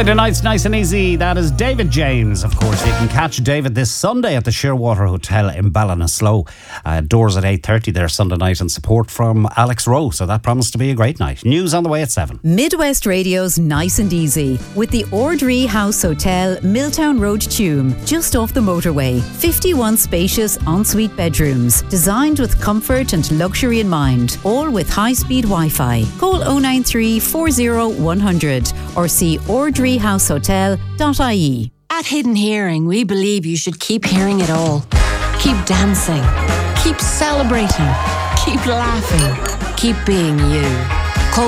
Friday nights, nice and easy. That is David James. Of course, you can catch David this Sunday at the Shearwater Hotel in Ballinasloe. Doors at 8:30 there Sunday night, and support from Alex Rowe. So that promised to be a great night. News on the way at 7. Midwest Radio's Nice and Easy with the Ordree House Hotel, Milltown Road, Tuam, just off the motorway. 51 spacious ensuite bedrooms, designed with comfort and luxury in mind, all with high-speed Wi-Fi. Call 093 40 100 or see ordreehousehotel.ie. At Hidden Hearing, we believe you should keep hearing it all. Keep dancing. Keep celebrating. Keep laughing. Keep being you. Call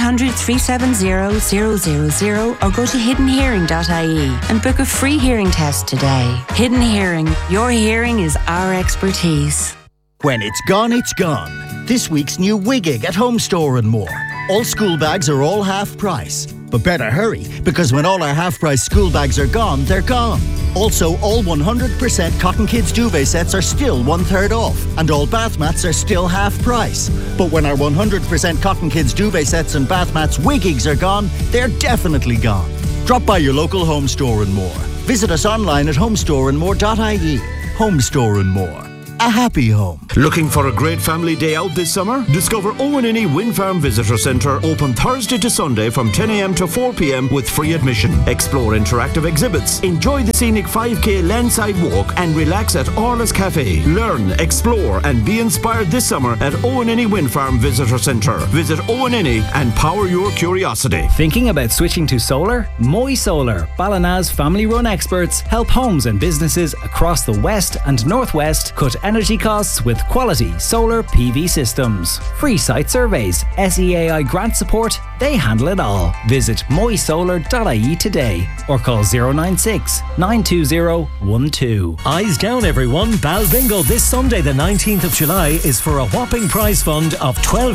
1-800-370-000 or go to hiddenhearing.ie and book a free hearing test today. Hidden Hearing. Your hearing is our expertise. When it's gone, it's gone. This week's new Wigig at Home Store and More. All school bags are all half price. But better hurry, because when all our half-price school bags are gone, they're gone. Also, all 100% Cotton Kids duvet sets are still 1/3 off, and all bath mats are still half price. But when our 100% Cotton Kids duvet sets and bath mats Wigigs are gone, they're definitely gone. Drop by your local Home Store and More. Visit us online at homestoreandmore.ie. Home Store and More. A happy home. Looking for a great family day out this summer? Discover Owenini Wind Farm Visitor Centre, open Thursday to Sunday from 10 a.m. to 4 p.m. with free admission. Explore interactive exhibits, enjoy the scenic 5k landside walk and relax at Orla's Cafe. Learn, explore and be inspired this summer at Owenini Wind Farm Visitor Centre. Visit Owenini and power your curiosity. Thinking about switching to solar? Moy Solar, Ballina's family-run experts, help homes and businesses across the west and northwest cut energy costs with quality solar PV systems. Free site surveys, SEAI grant support, they handle it all. Visit moysolar.ie today or call 096 920 12. Eyes down everyone, Balbingo this Sunday the 19th of July is for a whopping prize fund of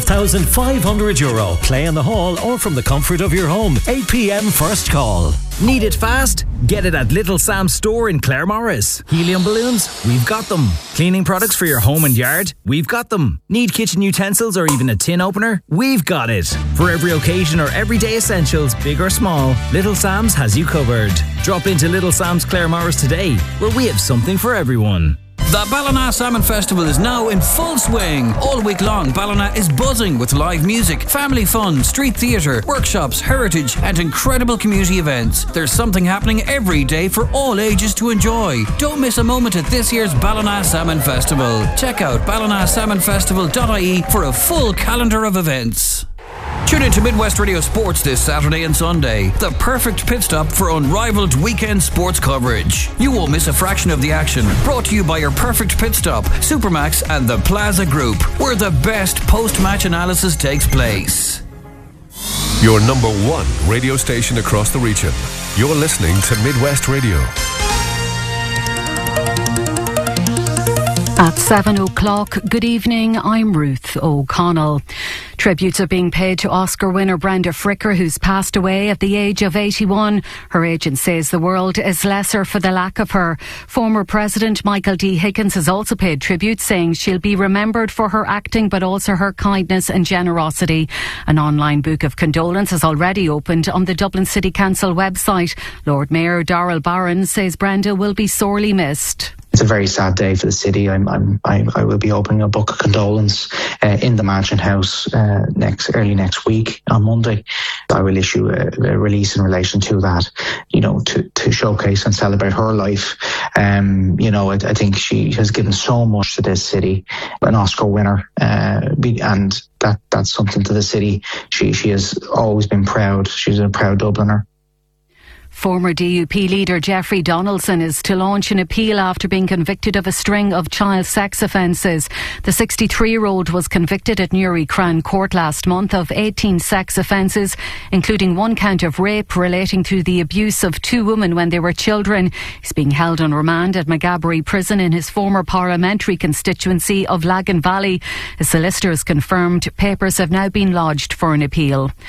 €12,500. Play in the hall or from the comfort of your home. 8 p.m. first call. Need it fast? Get it at Little Sam's store in Claremorris. Helium balloons? We've got them. Cleaning products for your home and yard? We've got them. Need kitchen utensils or even a tin opener? We've got it. For every occasion or everyday essentials, big or small, Little Sam's has you covered. Drop into Little Sam's Claremorris today, where we have something for everyone. The Ballina Salmon Festival is now in full swing. All week long, Ballina is buzzing with live music, family fun, street theatre, workshops, heritage and incredible community events. There's something happening every day for all ages to enjoy. Don't miss a moment at this year's Ballina Salmon Festival. Check out ballinasalmonfestival.ie for a full calendar of events. Tune in to Midwest Radio Sports this Saturday and Sunday. The perfect pit stop for unrivaled weekend sports coverage. You won't miss a fraction of the action. Brought to you by your perfect pit stop, Supermax and the Plaza Group, where the best post-match analysis takes place. Your number one radio station across the region. You're listening to Midwest Radio. At 7 o'clock, good evening, I'm Ruth O'Connell. Tributes are being paid to Oscar winner Brenda Fricker, who's passed away at the age of 81. Her agent says the world is lesser for the lack of her. Former President Michael D. Higgins has also paid tribute, saying she'll be remembered for her acting but also her kindness and generosity. An online book of condolence has already opened on the Dublin City Council website. Lord Mayor Darrell Barron says Brenda will be sorely missed. It's a very sad day for the city. I will be opening a book of condolence in the Mansion House early next week on Monday. I will issue a release in relation to that, to showcase and celebrate her life. I think she has given so much to this city, an Oscar winner, and that's something to the city. She has always been proud. She's a proud Dubliner. Former DUP leader Jeffrey Donaldson is to launch an appeal after being convicted of a string of child sex offences. The 63-year-old was convicted at Newry Crown Court last month of 18 sex offences, including one count of rape relating to the abuse of two women when they were children. He's being held on remand at Maghaberry Prison in his former parliamentary constituency of Lagan Valley. His solicitor has confirmed papers have now been lodged for an appeal.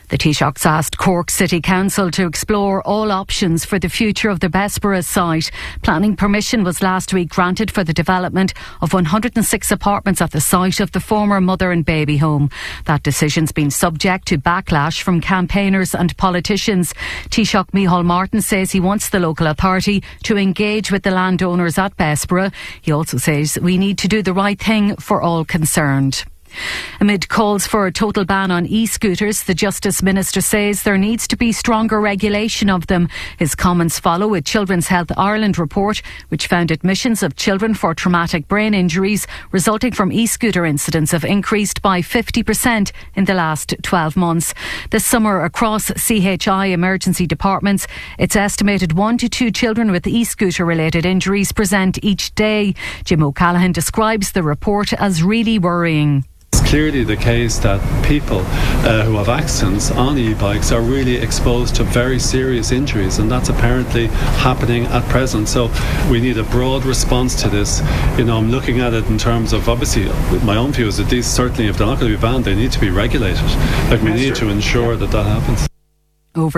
The Taoiseach's asked Cork City Council to explore all options for the future of the Bessborough site. Planning permission was last week granted for the development of 106 apartments at the site of the former mother and baby home. That decision's been subject to backlash from campaigners and politicians. Taoiseach Micheál Martin says he wants the local authority to engage with the landowners at Bessborough. He also says we need to do the right thing for all concerned. Amid calls for a total ban on e-scooters, the Justice Minister says there needs to be stronger regulation of them. His comments follow a Children's Health Ireland report which found admissions of children for traumatic brain injuries resulting from e-scooter incidents have increased by 50% in the last 12 months. This summer across CHI emergency departments, it's estimated 1 to 2 children with e-scooter related injuries present each day. Jim O'Callaghan describes the report as really worrying. It's clearly the case that people who have accidents on e-bikes are really exposed to very serious injuries, and that's apparently happening at present. So we need a broad response to this. I'm looking at it in terms of, obviously, my own view is that these, certainly if they're not going to be banned, they need to be regulated. We need to ensure that happens. Over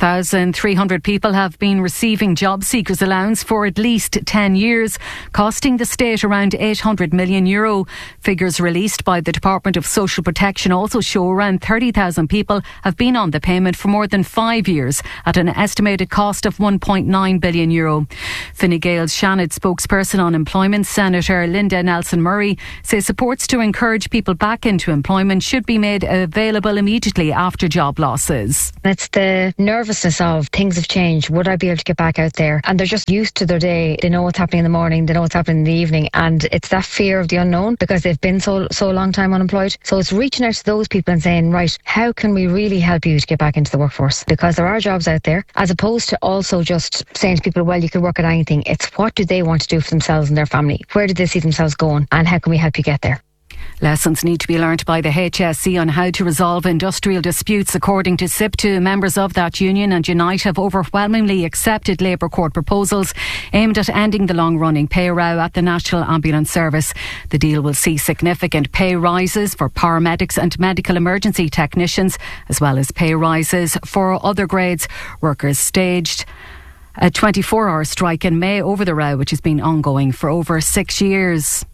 6,300 people have been receiving job seekers allowance for at least 10 years, costing the state around €800 million. Figures released by the Department of Social Protection also show around 30,000 people have been on the payment for more than 5 years at an estimated cost of €1.9 billion. Fine Gael's Shannon spokesperson on employment, Senator Linda Nelson-Murray, says supports to encourage people back into employment should be made available immediately after job losses. It's the nervousness of things have changed. Would I be able to get back out there? And they're just used to their day. They know what's happening in the morning. They know what's happening in the evening. And it's that fear of the unknown because they've been so long time unemployed. So it's reaching out to those people and saying, right, how can we really help you to get back into the workforce? Because there are jobs out there, as opposed to also just saying to people, well, you can work at anything. It's what do they want to do for themselves and their family? Where do they see themselves going? And how can we help you get there? Lessons need to be learnt by the HSE on how to resolve industrial disputes. According to SIPTU, members of that union and Unite have overwhelmingly accepted Labour Court proposals aimed at ending the long-running pay row at the National Ambulance Service. The deal will see significant pay rises for paramedics and medical emergency technicians, as well as pay rises for other grades. Workers staged a 24-hour strike in May over the row, which has been ongoing for over 6 years.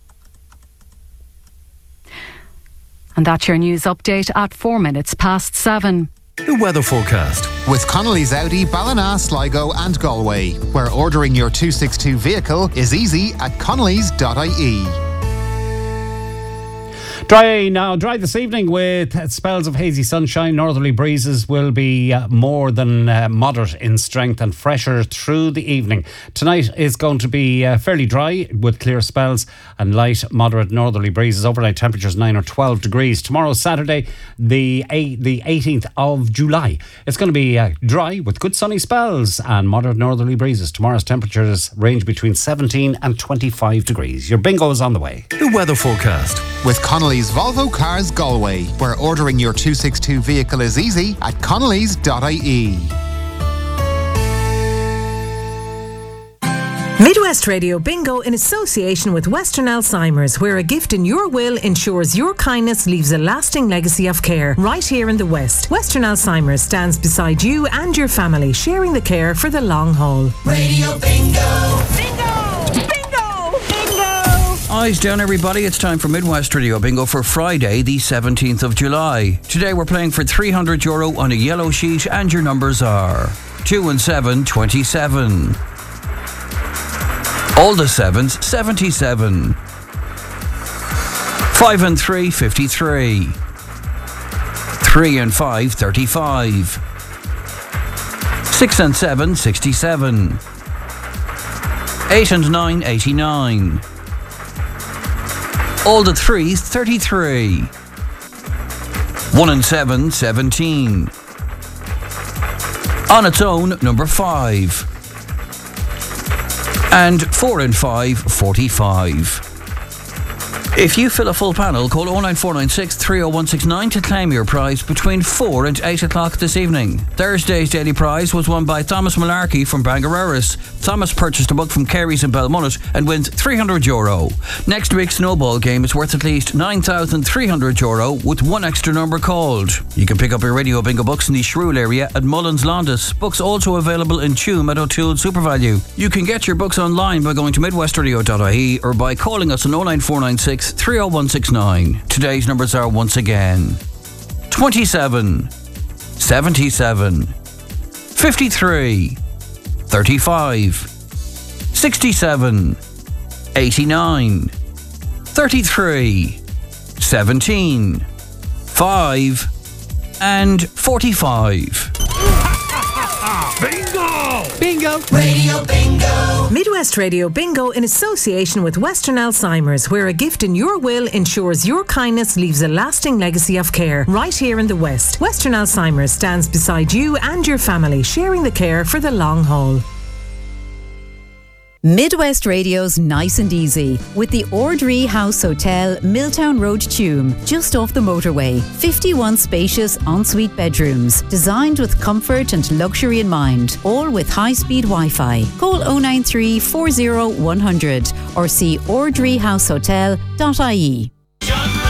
And that's your news update at 4 minutes past 7. The weather forecast with Connolly's Audi, Ballina, Sligo and Galway, where ordering your 262 vehicle is easy at connellys.ie. Dry this evening with spells of hazy sunshine. Northerly breezes will be more than moderate in strength and fresher through the evening. Tonight is going to be fairly dry with clear spells and light moderate northerly breezes. Overnight temperatures 9 or 12 degrees. Tomorrow, Saturday, the 18th of July. It's going to be dry with good sunny spells and moderate northerly breezes. Tomorrow's temperatures range between 17 and 25 degrees. Your bingo is on the way. The weather forecast with Connolly's Volvo Cars Galway, where ordering your 262 vehicle is easy at connellys.ie. Midwest Radio Bingo in association with Western Alzheimer's, where a gift in your will ensures your kindness leaves a lasting legacy of care right here in the West. Western Alzheimer's stands beside you and your family, sharing the care for the long haul. Radio Bingo! Bingo! Eyes down, everybody. It's time for Midwest Radio Bingo for Friday, the 17th of July. Today we're playing for €300 on a yellow sheet, and your numbers are 2 and 7, 27. All the 7s, 77. 5 and 3, 53. 3 and 5, 35. 6 and 7, 67. 8 and 9, 89. All the 3s, 33. 1 and 7, 17. On its own, number 5. And 4 and 5, 45. If you fill a full panel, call 09496 30169 to claim your prize between 4 and 8 o'clock this evening. Thursday's daily prize was won by Thomas Malarkey from Bangareras. Thomas purchased a book from Carey's in Belmullet and wins €300. Next week's snowball game is worth at least €9,300 with one extra number called. You can pick up your Radio Bingo books in the Shrewell area at Mullins Londis. Books also available in Tuam at O'Toole SuperValue. You can get your books online by going to midwestradio.ie or by calling us on 09496 30169. Today's numbers are once again 27, 77, 53, 35, 67, 89, 33, 17, 5 and 45. Bingo! Bingo! Radio Bingo! Midwest Radio Bingo in association with Western Alzheimer's, where a gift in your will ensures your kindness leaves a lasting legacy of care. Right here in the West, Western Alzheimer's stands beside you and your family, sharing the care for the long haul. Midwest Radio's Nice and Easy with the Ordree House Hotel, Milltown Road, Tuam, just off the motorway. 51 spacious ensuite bedrooms, designed with comfort and luxury in mind, all with high-speed Wi-Fi. Call 093 40 100 or see ordreehousehotel.ie.